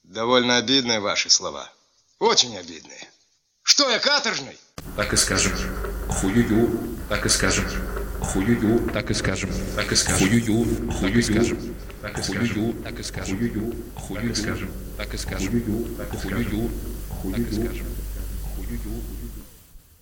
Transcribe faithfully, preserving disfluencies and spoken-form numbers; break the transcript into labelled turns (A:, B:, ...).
A: Довольно обидные ваши слова. Очень обидные. Что я, каторжный?
B: Так и скажем. Хую-ю, так и скажем. Хую-ю, так и скажем. Так и скажем. Хую-ю, хую скажем. Так и скажем. Так и скажем. Хую-ю, хую скажем. Так и скажем. Хую-ю, так и скажем. Хую-ю, так и скажем. Хую-ю.